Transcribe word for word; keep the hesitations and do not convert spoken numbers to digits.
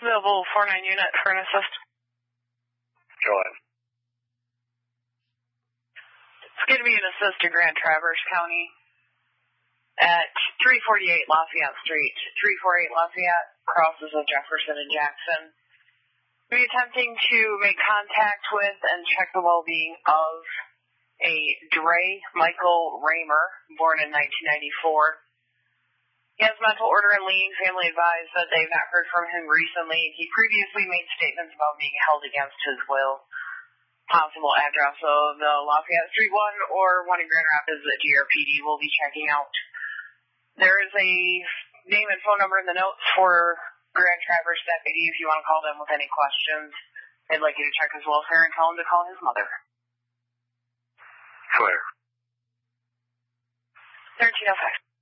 Available four nine unit for an assist. Go ahead. It's going to be an assist to Grand Traverse County at three forty-eight Lafayette Street. three forty-eight Lafayette crosses of Jefferson and Jackson. We'll be attempting to make contact with and check the well-being of a Dre Michael Raymer, born in nineteen ninety-four. He has mental order and leave. Family advised that they've not heard from him recently. He previously made statements about being held against his will. Possible address of the Lafayette Street one or one in Grand Rapids that G R P D will be checking out. There is a name and phone number in the notes for Grand Traverse deputy if you want to call them with any questions. They'd like you to check his welfare and tell him to call his mother. Clear. thirteen oh five.